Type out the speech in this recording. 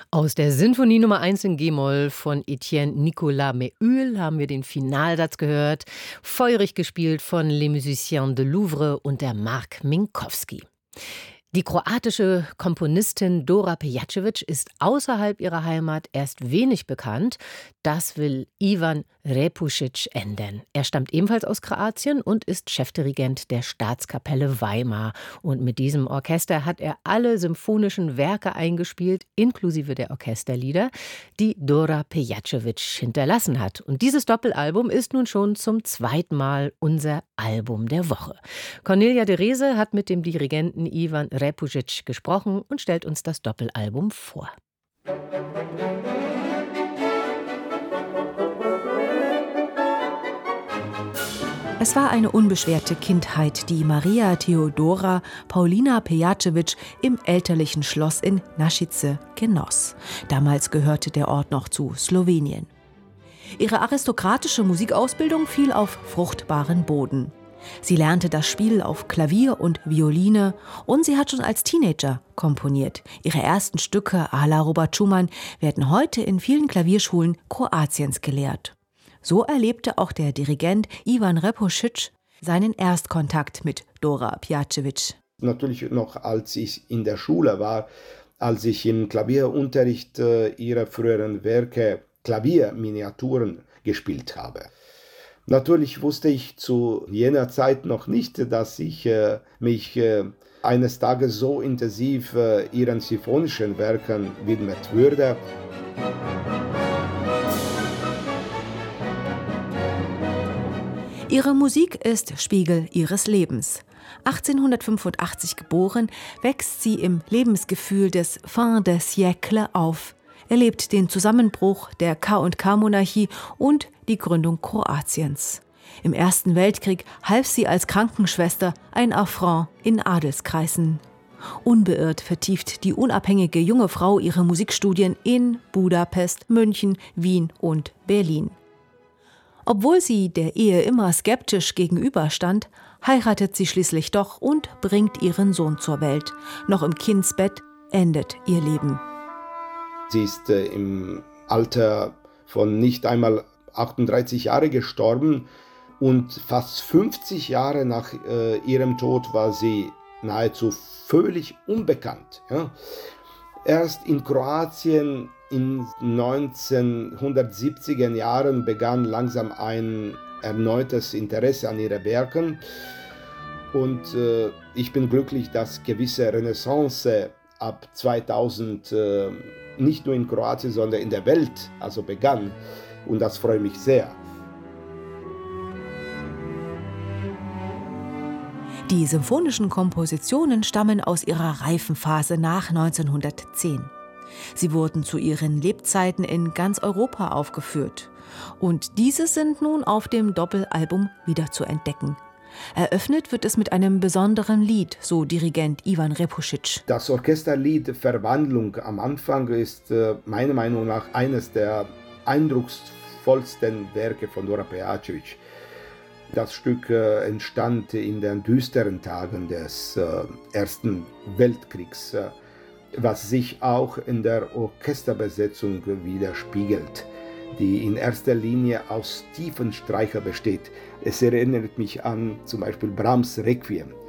Aus der Sinfonie Nummer 1 in G-Moll von Etienne Nicolas Méhul haben wir den Finalsatz gehört, feurig gespielt von Les Musiciens de Louvre und der Mark Minkowski. Die kroatische Komponistin Dora Pejacevic ist außerhalb ihrer Heimat erst wenig bekannt. Das will Ivan Repušić ändern. Er stammt ebenfalls aus Kroatien und ist Chefdirigent der Staatskapelle Weimar. Und mit diesem Orchester hat er alle symphonischen Werke eingespielt, inklusive der Orchesterlieder, die Dora Pejacevic hinterlassen hat. Und dieses Doppelalbum ist nun schon zum zweiten Mal unser Album der Woche. Cornelia de Reze hat mit dem Dirigenten Ivan Repušić gesprochen und stellt uns das Doppelalbum vor. Es war eine unbeschwerte Kindheit, die Maria Theodora Paulina Pejacevic im elterlichen Schloss in Našice genoss. Damals gehörte der Ort noch zu Slowenien. Ihre aristokratische Musikausbildung fiel auf fruchtbaren Boden. Sie lernte das Spiel auf Klavier und Violine und sie hat schon als Teenager komponiert. Ihre ersten Stücke à la Robert Schumann werden heute in vielen Klavierschulen Kroatiens gelehrt. So erlebte auch der Dirigent Ivan Repušić seinen Erstkontakt mit Dora Pejacevic. Natürlich noch als ich in der Schule war, als ich im Klavierunterricht ihrer früheren Werke Klavierminiaturen gespielt habe. Natürlich wusste ich zu jener Zeit noch nicht, dass ich mich eines Tages so intensiv ihren symphonischen Werken widmen würde. Ihre Musik ist Spiegel ihres Lebens. 1885 geboren, wächst sie im Lebensgefühl des Fin de siècle auf, erlebt den Zusammenbruch der K&K-Monarchie und die Gründung Kroatiens. Im Ersten Weltkrieg half sie als Krankenschwester ein Affront in Adelskreisen. Unbeirrt vertieft die unabhängige junge Frau ihre Musikstudien in Budapest, München, Wien und Berlin. Obwohl sie der Ehe immer skeptisch gegenüberstand, heiratet sie schließlich doch und bringt ihren Sohn zur Welt. Noch im Kindsbett endet ihr Leben. Sie ist im Alter von nicht einmal 38 Jahre gestorben und fast 50 Jahre nach ihrem Tod war sie nahezu völlig unbekannt. Ja. Erst in Kroatien in 1970er Jahren begann langsam ein erneutes Interesse an ihren Werken und ich bin glücklich, dass gewisse Renaissance ab 2000 nicht nur in Kroatien, sondern in der Welt begann und das freut mich sehr. Die symphonischen Kompositionen stammen aus ihrer Reifenphase nach 1910. Sie wurden zu ihren Lebzeiten in ganz Europa aufgeführt. Und diese sind nun auf dem Doppelalbum wieder zu entdecken. Eröffnet wird es mit einem besonderen Lied, so Dirigent Ivan Repušić. Das Orchesterlied Verwandlung am Anfang ist meiner Meinung nach eines der eindrucksvollsten Werke von Dora Pejacevic. Das Stück entstand in den düsteren Tagen des Ersten Weltkriegs, was sich auch in der Orchesterbesetzung widerspiegelt, die in erster Linie aus tiefen Streichern besteht. Es erinnert mich an zum Beispiel Brahms Requiem.